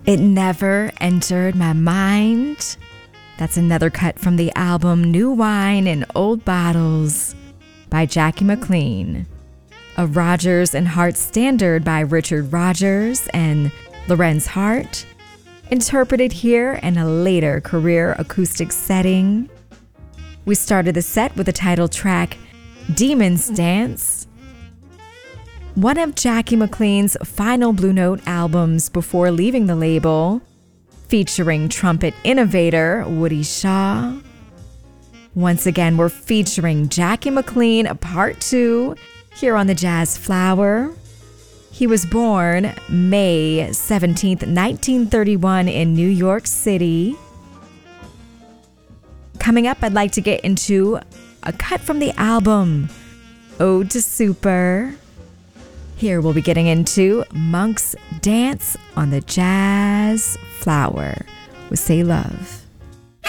It Never Entered My Mind. That's another cut from the album New Wine in Old Bottles by Jackie McLean. A Rodgers and Hart standard by Richard Rodgers and Lorenz Hart, interpreted here in a later career acoustic setting. We started the set with the title track, Demon's Dance, one of Jackie McLean's final Blue Note albums before leaving the label, featuring trumpet innovator Woody Shaw. Once again, we're featuring Jackie McLean Part 2 here on the Jazz Flower. He was born May 17th, 1931 in New York City. Coming up, I'd like to get into a cut from the album Ode to Super. Here we'll be getting into Monk's Dance on the Jazz Flower with Say Love.